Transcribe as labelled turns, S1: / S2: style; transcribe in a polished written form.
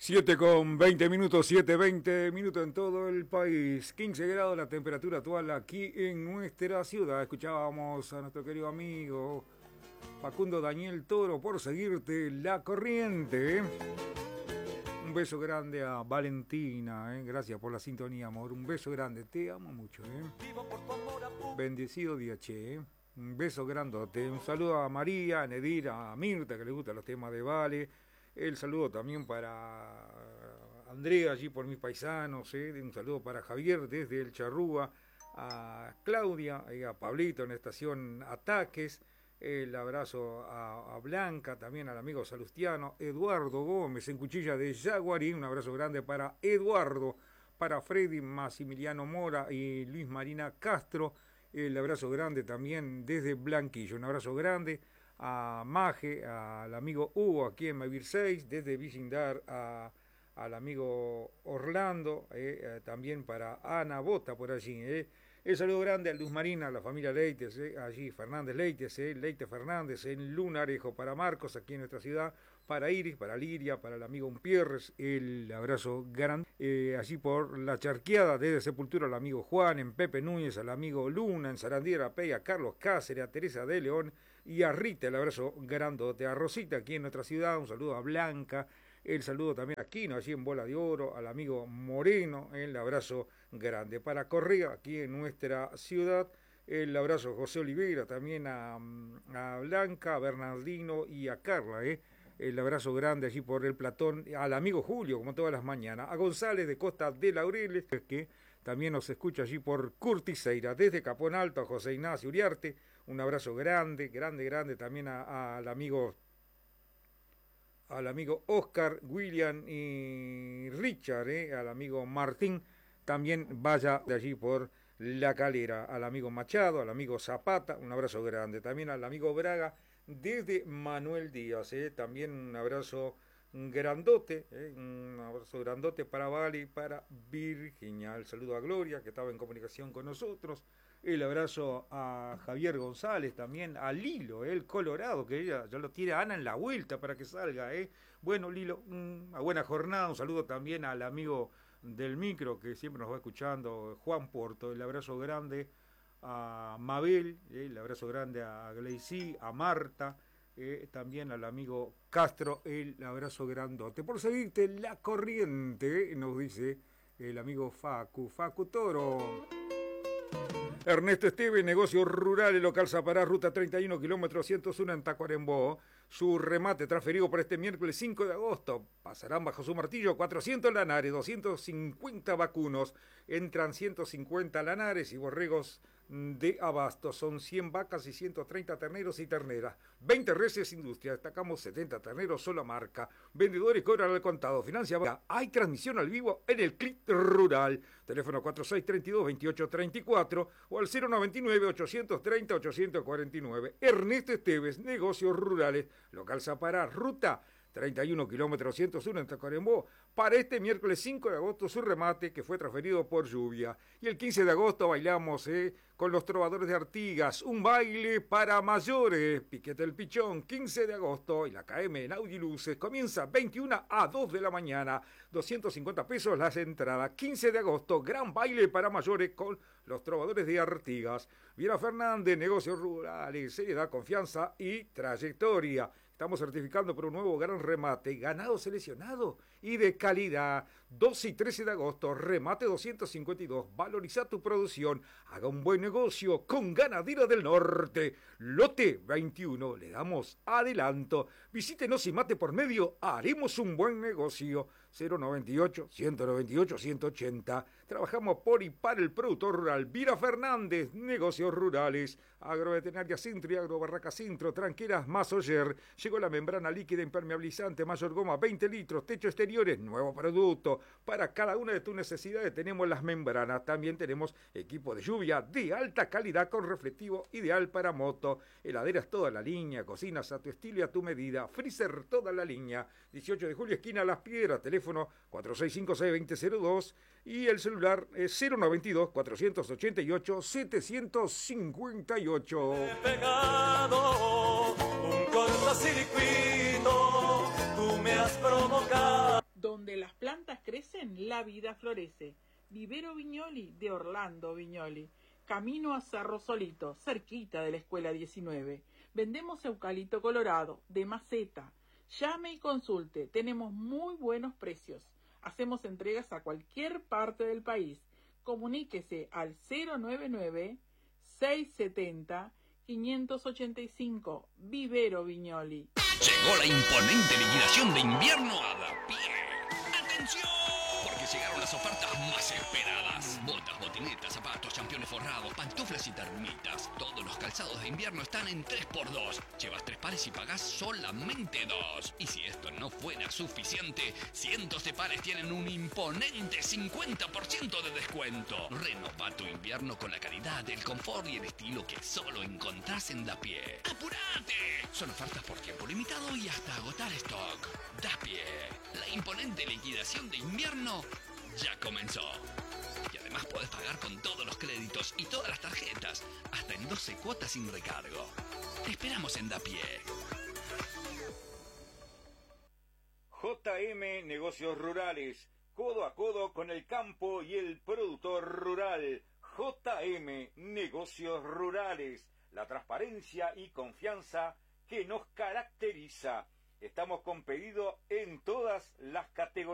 S1: 7:20, 7:20 en todo el país. 15 grados la temperatura actual aquí en nuestra ciudad. Escuchábamos a nuestro querido amigo Facundo Daniel Toro, Por Seguirte la Corriente. Un beso grande a Valentina, gracias por la sintonía, amor. Un beso grande, te amo mucho. Bendecido día, che. Un beso grandote. Un saludo a María, a Nedira, a Mirta, que le gustan los temas de Vale. El saludo también para Andrea, allí por mis paisanos. Un saludo para Javier desde el Charrúa, a Claudia, a Pablito en estación Ataques. El abrazo a Blanca, también al amigo Salustiano, Eduardo Gómez en Cuchilla de Yaguarí. Un abrazo grande para Eduardo, para Freddy Maximiliano Mora y Luis Marina Castro. El abrazo grande también desde Blanquillo. Un abrazo grande a Maje, al amigo Hugo aquí en Mavir 6, desde Vicindar al amigo Orlando, también para Ana Bota por allí. El saludo grande a Luz Marina, a la familia Leites, allí Fernández Leites, Leite Fernández en Lunarejo, para Marcos aquí en nuestra ciudad, para Iris, para Liria, para el amigo Umpierres, el abrazo grande, allí por la Charqueada, desde Sepultura al amigo Juan, en Pepe Núñez, al amigo Luna, en Sarandiera, a Carlos Cáceres, a Teresa de León y a Rita, el abrazo grandote, a Rosita aquí en nuestra ciudad, un saludo a Blanca. El saludo también a Quino, allí en Bola de Oro, al amigo Moreno, el abrazo grande. Para Correa, aquí en nuestra ciudad, el abrazo a José Oliveira, también a Blanca, a Bernardino y a Carla, el abrazo grande allí por el Platón, al amigo Julio, como todas las mañanas, a González de Costa de Laureles, que también nos escucha allí por Curtiseira, desde Capón Alto, a José Ignacio Uriarte, un abrazo grande, grande, también al amigo Oscar, William y Richard, al amigo Martín, también vaya de allí por La Calera, al amigo Machado, al amigo Zapata, un abrazo grande, también al amigo Braga, desde Manuel Díaz, también un abrazo grandote, un abrazo grandote para Vale y para Virginia, el saludo a Gloria, que estaba en comunicación con nosotros, el abrazo a Javier González, también a Lilo, el Colorado, que ya lo tiene Ana en la vuelta para que salga. Bueno, Lilo, una buena jornada. Un saludo también al amigo del micro que siempre nos va escuchando, Juan Porto. El abrazo grande a Mabel, el abrazo grande a Gleicy, a Marta, también al amigo Castro, el abrazo grandote. Por seguirte la corriente, nos dice el amigo Facu Toro. Ernesto Esteve, negocio rural, el local Zapará, ruta 31, kilómetro 101 en Tacuarembó. Su remate transferido para este miércoles 5 de agosto. Pasarán bajo su martillo 400 lanares, 250 vacunos. Entran 150 lanares y borregos de abasto. Son 100 vacas y 130 terneros y terneras. 20 reses industria. Destacamos 70 terneros, sola marca. Vendedores cobran al contado. Financia. Hay transmisión al vivo en el Clip Rural. Teléfono 4632-2834 o al 099-830-849. Ernesto Esteves, negocios rurales. Local Zapará, ruta 31, kilómetro 101 en Tacuarembó. Para este miércoles 5 de agosto su remate que fue transferido por lluvia. Y el 15 de agosto bailamos con los Trovadores de Artigas. Un baile para mayores. Piquete el Pichón, 15 de agosto. Y la KM en Audiluces comienza 21 a 2 de la mañana. 250 pesos las entradas. 15 de agosto, gran baile para mayores con los Trovadores de Artigas. Viera Fernández, negocios rurales, seriedad, confianza y trayectoria. Estamos certificando por un nuevo gran remate, ganado seleccionado y de calidad. 12 y 13 de agosto, remate 252. Valoriza tu producción, haga un buen negocio con Ganadera del Norte. Lote 21, le damos adelanto. Visítenos y mate por medio, haremos un buen negocio. 098-198-180. Trabajamos por y para el productor rural. Vira Fernández, negocios rurales. Agroveterinaria Sintro y Agro Barraca Sintro, Tranqueras Masoyer. Llegó la membrana líquida impermeabilizante Mayor Goma, 20 litros, techo exteriores, nuevo producto. Para cada una de tus necesidades tenemos las membranas. También tenemos equipo de lluvia de alta calidad con reflectivo ideal para moto. Heladeras toda la línea, cocinas a tu estilo y a tu medida. Freezer toda la línea. 18 de julio, esquina Las Piedras, teléfono 4656-2002 y el celular es 092-488-758.
S2: He pegado un cortocircuito, tú me has provocado.
S3: Donde la la vida florece. Vivero Viñoli de Orlando Viñoli. Camino a Cerro Solito, cerquita de la Escuela 19. Vendemos eucalipto colorado, de maceta. Llame y consulte, tenemos muy buenos precios. Hacemos entregas a cualquier parte del país. Comuníquese al 099-670-585. Vivero Viñoli.
S4: Llegó la imponente liquidación de invierno a Dapie. ¡Atención! Porque llegaron las ofertas más esperadas. Botas, botinetas, zapatos, championes forrados, pantuflas y termitas. Todos los calzados de invierno están en 3x2. Llevas 3 pares y pagás solamente 2. Y si esto no fuera suficiente, cientos de pares tienen un imponente 50% de descuento. Renova tu invierno con la calidad, el confort y el estilo que solo encontrás en Dapie. ¡Apurate! Son ofertas por tiempo limitado y hasta agotar stock. Dapie, la imponente liquidación de invierno ya comenzó. Y además podés pagar con todos los créditos y todas las tarjetas, hasta en 12 cuotas sin recargo. Te esperamos en Dapie.
S1: JM Negocios Rurales, codo a codo con el campo y el productor rural. JM Negocios Rurales, la transparencia y confianza que nos caracteriza. Estamos con pedido en todas las categorías.